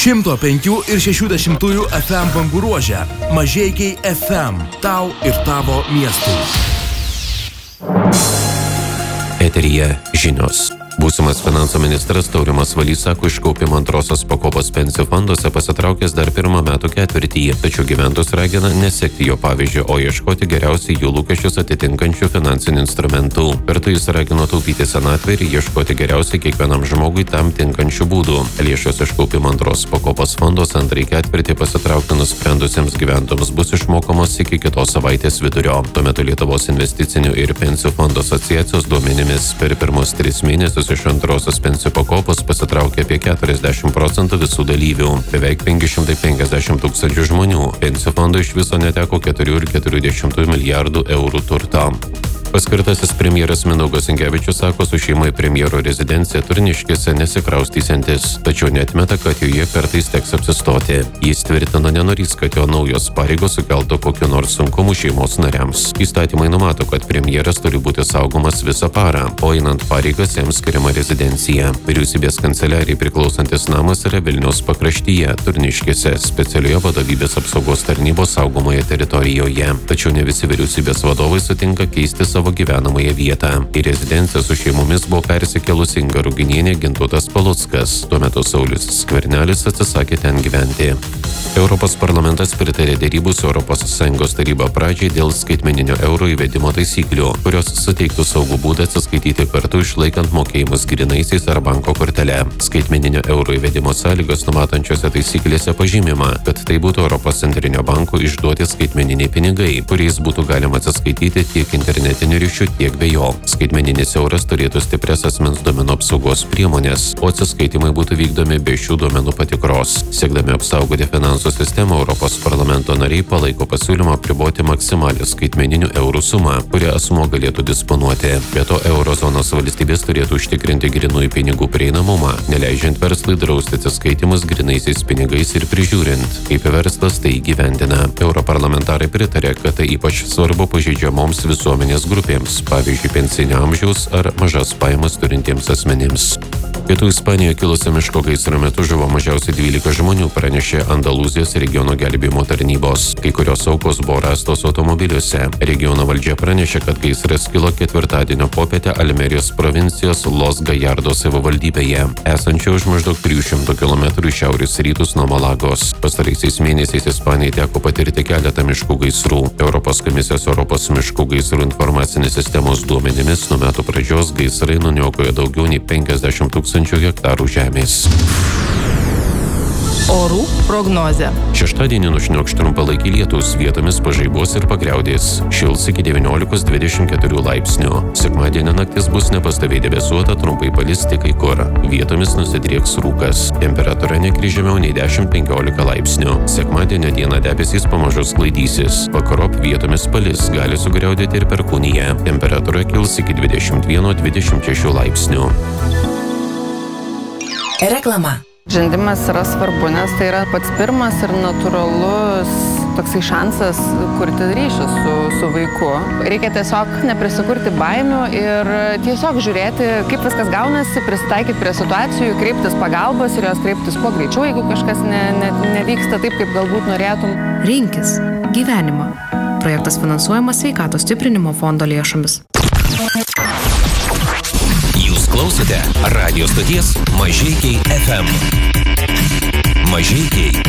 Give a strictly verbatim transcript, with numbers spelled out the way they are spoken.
šimto penkių ir šešių dešimtųjų F M bangų ruože. Mažeikiai F M. Tau ir tavo miestui. Eteryje žinios. Būsimas finansų ministras Taurimas Valys sako, iš kaupimo antrosios pakopos pensijų fonduose pasitraukęs dar pirmą metų ketvirtyje, tačiau gyventojus ragina nesekti jo pavyzdžio, o ieškoti geriausiai jų lūkesčius atitinkančių finansinių instrumentų. Kartu jis ragino taupyti senatvę ir ieškoti geriausiai kiekvienam žmogui tam tinkančių būdų. Lėšos iš kaupimo antros pakopos fondos antrąjį ketvirtį pasitraukti nusprendusiems gyventojams bus išmokamos iki kitos savaitės vidurio. Tuo metu Lietuvos investicinių ir pensijų fondų asociacijos duomenimis per pirmus tris mėnesius iš antrosios pensijų pakopos pasitraukė apie keturiasdešimt procentų visų dalyvių, beveik penki šimtai penkiasdešimt tūkstančių žmonių. Pensijų fondai iš viso neteko keturių ir keturių dešimtųjų milijardų eurų turto. Paskirtasis premjeras Mindaugas Sinkevičius sako, su šeima į premjero rezidenciją Turniškėse nesikraustysiantis, tačiau neatmeta, kad joje kartais teks apsistoti. Jis tvirtina nenorys, kad jo naujos pareigos sukeltų kokiu nors sunkumu šeimos nariams. Įstatymai numato, kad premjeras turi būti saugomas visą parą, o einant pareigas jam skiriama rezidencija. Vyriausybės kanceliarijai priklausantis namas yra Vilniaus pakraštyje, Turniškėse, specialioje vadovybės apsaugos tarnybos saugomoje teritorijoje. Tačiau ne visi vyriausybės vadovai sutinka keisti savo gyvenamąją vietą. Į rezidenciją su šeimomis buvo persikėlusi Inga Ruginienė, Gintautas Paluckas. Tuo metu Saulius Skvernelis atsisakė ten gyventi. Europos parlamentas pritarė dėrybų su Europos Sąjungos taryba pradžiai dėl skaitmeninio euro įvedimo taisyklių, kurios suteiktų saugų būdą atsiskaityti kartu išlaikant mokėjimus grynaisiais ar banko kortele. Skaitmeninio euro įvedimo sąlygos numatančiose taisyklėse pažymima, kad tai būtų Europos centrinio banko išduoti skaitmeniniai pinigai, kuriais būtų galima atsiskaityti tiek internetiniu ryšiu, tiek be jo. Skaitmeninis euras turėtų stiprias asmens duomenų apsaugos priemonės, o atsiskaitimai būtų vykdomi be šių duomenų patikros. Siekdami apsaugoti finansų sistemą, Europos parlamento nariai palaiko pasiūlymą apriboti maksimalę skaitmeninių eurų sumą, kurią asmuo galėtų disponuoti. Be to, eurozonos valstybės turėtų užtikrinti grynųjų pinigų prieinamumą, neleidžiant verslui drausti atsiskaitimus grynaisiais pinigais ir prižiūrint, kaip verslas tai įgyvendina. Europarlamentarai pritarė, kad tai ypač svarbu pažeidžiamoms visuomenės grupėms, pavyzdžiui, pensinio amžiaus ar mažas pajamas turintiems asmenims. Pietų Ispanijoje kilusio miško gaisro metu žuvo mažiausiai dvylika žmonių, pranešė Andalūzijos regiono gelbėjimo tarnybos. Kai kurios aukos buvo rastos automobiliuose. Regiono valdžia pranešė, kad gaisras kilo ketvirtadienio popietę Almerijos provincijos Los Gallardos savivaldybėje, esančio už maždaug trijų šimtų kilometrų į šiaurės rytus nuo Malagos. Pastaraisiais mėnesiais Ispanijai teko patirti keletą miškų gaisrų. Europos komisijos Europos miškų gaisrų informacinės sistemos duomenimis nuo metų pradžios gaisrai nuniokojo daugiau nei penkiasdešimt tūkstančių hektarų žemės. Orų prognozė. Šeštadienį nušniokš trumpalaikiai lietūs, vietomis pažaibos ir pagriaudės. Šils iki devyniolikos dvidešimt keturių laipsnių. Sekmadienio naktis bus nepastoviai debesuota, trumpai palis tik kai kur. Vietomis nusidrieks rūkas. Temperatūra nekris žemiau nei dešimt penkiolika laipsnių. Sekmadienio dieną debesys pamažu sklaidysis. Vakarop vietomis palis, gali sugriaudėti ir perkūnija. Temperatūra kils iki dvidešimt vieno dvidešimt šešių laipsnių. Reklama. Žindimas yra svarbu, nes tai yra pats pirmas ir natūralus toksai šansas kurti ryšį su, su vaiku. Reikia tiesiog neprisikurti baimių ir tiesiog žiūrėti, kaip viskas gaunasi, prisitaikyti prie situacijų, kreiptis pagalbos ir jos kreiptis kuo greičiau, jeigu kažkas ne, ne, nevyksta taip, kaip galbūt norėtum. Rinkis gyvenimą. Projektas finansuojamas Sveikatos stiprinimo fondo lėšomis. Jūs klausote radijo stoties Mažeikiai F M. Mažeikiai